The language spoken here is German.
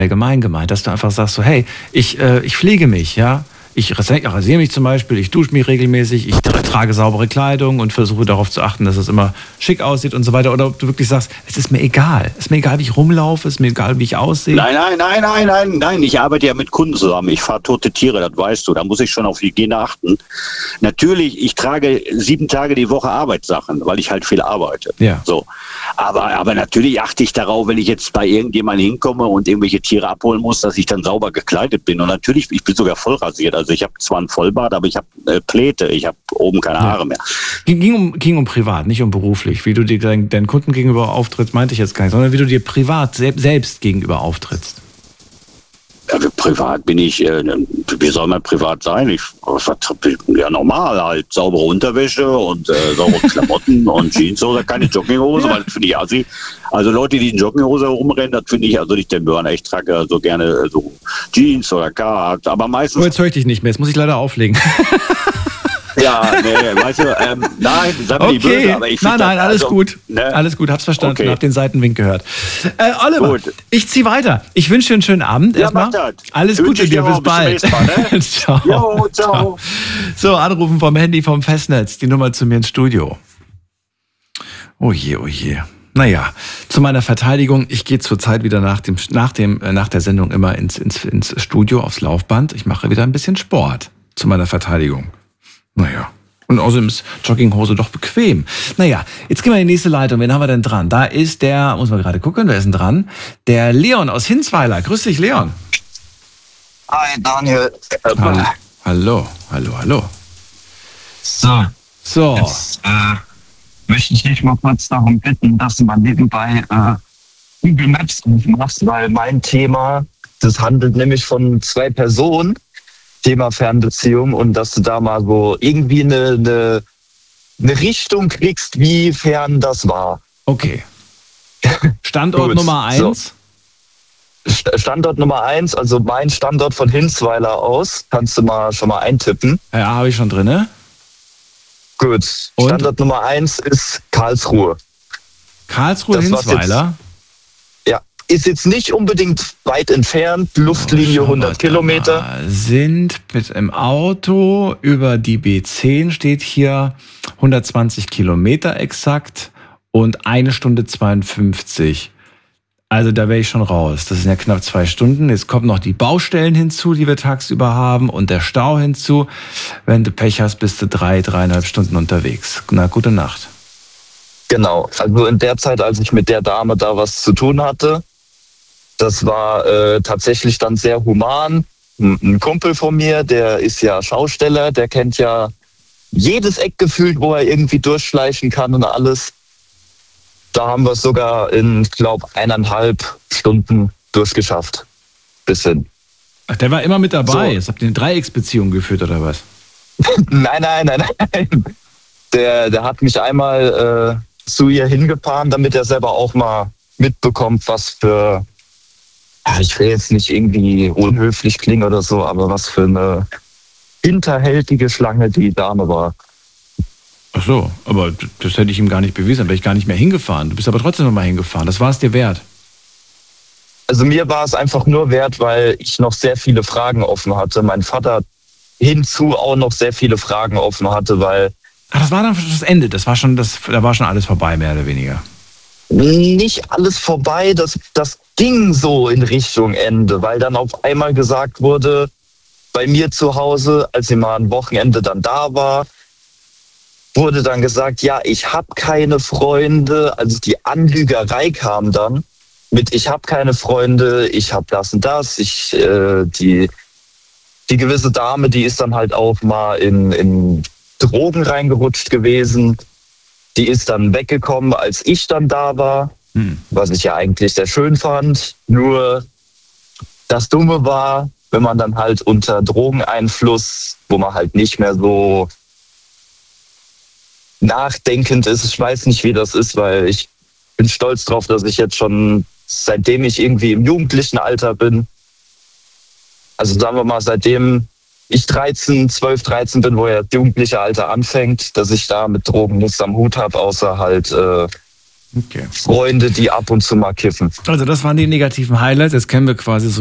allgemein gemeint, dass du einfach sagst so, hey, ich pflege mich, ja. Ich rasiere mich zum Beispiel, ich dusche mich regelmäßig, ich trage saubere Kleidung und versuche darauf zu achten, dass es immer schick aussieht und so weiter. Oder ob du wirklich sagst, es ist mir egal. Es ist mir egal, wie ich rumlaufe, es ist mir egal, wie ich aussehe. Nein. Ich arbeite ja mit Kunden zusammen. Ich fahre tote Tiere, das weißt du. Da muss ich schon auf Hygiene achten. Natürlich, ich trage 7 Tage die Woche Arbeitssachen, weil ich halt viel arbeite. Ja. So. Aber natürlich achte ich darauf, wenn ich jetzt bei irgendjemandem hinkomme und irgendwelche Tiere abholen muss, dass ich dann sauber gekleidet bin. Und natürlich, ich bin sogar voll rasiert. Also ich habe zwar einen Vollbart, aber ich habe Pläte. Ich habe oben keine Haare mehr. Ging um privat, nicht um beruflich. Wie du dir deinen Kunden gegenüber auftrittst, meinte ich jetzt gar nicht, sondern wie du dir privat selbst gegenüber auftrittst. Ja, privat bin ich, wie soll man privat sein? Ja, normal halt. Saubere Unterwäsche und saubere Klamotten und Jeans oder keine Jogginghose, weil das finde ich assi. Also Leute, die in Jogginghose rumrennen, das finde ich also nicht den Burner. Ich trage so gerne so Jeans oder Carhartt, aber meistens... Oh, jetzt höre ich dich nicht mehr, jetzt muss ich leider auflegen. Ja, nee, weißt du, nein, sei mir nicht böse, aber ich finde... Nein, alles gut, ne? Alles gut, hab's verstanden, okay. Hab den Seitenwink gehört. Oliver, gut. Ich zieh weiter. Ich wünsche dir einen schönen Abend. Ja, mach das. Alles Gute dir, bis bald. Mal, ne? Ciao. Jo, ciao. So, anrufen vom Handy, vom Festnetz, die Nummer zu mir ins Studio. Oh je. Naja, zu meiner Verteidigung, ich gehe zurzeit wieder nach der Sendung immer ins Studio, aufs Laufband. Ich mache wieder ein bisschen Sport zu meiner Verteidigung. Naja, und außerdem ist Jogginghose doch bequem. Naja, jetzt gehen wir in die nächste Leitung. Wen haben wir denn dran? Da ist der, muss man gerade gucken, wer ist denn dran? Der Leon aus Hinsweiler. Grüß dich, Leon. Hi, Daniel. Hallo. So. Jetzt möchte ich dich mal kurz darum bitten, dass du mal nebenbei Google Maps aufmachst, weil mein Thema, das handelt nämlich von 2 Personen, Thema Fernbeziehung, und dass du da mal so irgendwie eine Richtung kriegst, wie fern das war. Okay. Standort Gut, Nummer 1? So. Standort Nummer 1, also mein Standort von Hinsweiler aus, kannst du schon mal eintippen. Ja, habe ich schon drin, ne? Gut. Und? Standort Nummer 1 ist Karlsruhe. Hinsweiler? Ist jetzt nicht unbedingt weit entfernt, Luftlinie 100 Kilometer. Sind mit im Auto über die B10 steht hier 120 Kilometer exakt und 1 Stunde 52. Also da wäre ich schon raus. Das sind ja knapp 2 Stunden. Jetzt kommen noch die Baustellen hinzu, die wir tagsüber haben, und der Stau hinzu. Wenn du Pech hast, bist du 3,5 Stunden unterwegs. Na, gute Nacht. Genau. Also in der Zeit, als ich mit der Dame da was zu tun hatte, das war tatsächlich dann sehr human. Ein Kumpel von mir, der ist ja Schausteller, der kennt ja jedes Eck gefühlt, wo er irgendwie durchschleichen kann und alles. Da haben wir es sogar in, glaube 1,5 Stunden durchgeschafft. Bis hin. Ach, der war immer mit dabei. So. Jetzt habt ihr eine Dreiecksbeziehung geführt, oder was? Nein. Der hat mich einmal zu ihr hingefahren, damit er selber auch mal mitbekommt, was für... Ich will jetzt nicht irgendwie unhöflich klingen oder so, aber was für eine hinterhältige Schlange die Dame war. Ach so, aber das hätte ich ihm gar nicht bewiesen, dann wäre ich gar nicht mehr hingefahren. Du bist aber trotzdem noch mal hingefahren, das war es dir wert? Also mir war es einfach nur wert, weil ich noch sehr viele Fragen offen hatte. Mein Vater hinzu auch noch sehr viele Fragen offen hatte, weil... Ach, das war dann das Ende, da war schon alles vorbei, mehr oder weniger. Nicht alles vorbei, das ging so in Richtung Ende, weil dann auf einmal gesagt wurde, bei mir zu Hause, als sie mal ein Wochenende dann da war, wurde dann gesagt, ja, ich habe keine Freunde. Also die Anlügerei kam dann mit, ich habe keine Freunde, ich habe das und das. Die gewisse Dame, die ist dann halt auch mal in Drogen reingerutscht gewesen. Die ist dann weggekommen, als ich dann da war, was ich ja eigentlich sehr schön fand. Nur das Dumme war, wenn man dann halt unter Drogeneinfluss, wo man halt nicht mehr so nachdenkend ist, ich weiß nicht, wie das ist, weil ich bin stolz drauf, dass ich jetzt schon, seitdem ich irgendwie im jugendlichen Alter bin, also sagen wir mal, seitdem ich 12, 13 bin, wo ja das jugendliche Alter anfängt, dass ich da mit Drogen nichts am Hut habe, außer halt Okay. Freunde, die ab und zu mal kiffen. Also das waren die negativen Highlights. Jetzt kennen wir quasi so